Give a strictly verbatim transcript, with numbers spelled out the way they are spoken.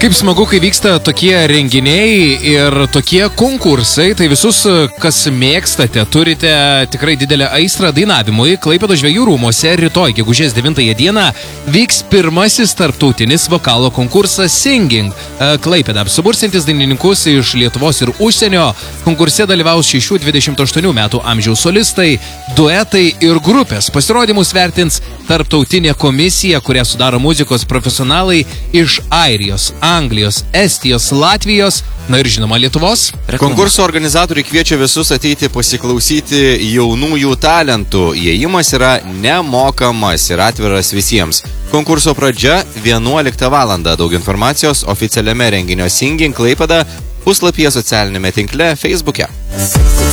Kaip smagu, kai vyksta tokie renginiai ir tokie konkursai, tai visus, kas mėgstate, turite tikrai didelę aistrą dainavimui. Klaipėdos žvejų rūmuose rytoj, gegužės devintąją dieną, vyks pirmasis tarptautinis vokalo konkursas Singing Klaipėda, subursintis dainininkus iš Lietuvos ir užsienio. Konkurse dalyvaus šešių dvidešimt aštuonių metų amžiaus solistai, duetai ir grupės. Pasirodymus vertins tarptautinė komisija, kurią sudaro muzikos profesionalai iš Airijos, Anglijos, Estijos, Latvijos, na ir žinoma Lietuvos. Konkurso organizatoriai kviečia visus ateiti pasiklausyti jaunųjų talentų. Įėjimas yra nemokamas ir atviras visiems. Konkurso pradžia vienuoliktą valandą. Daug informacijos oficialiame renginio Singing Klaipėda puslapyje socialinėme tinkle Facebook'e.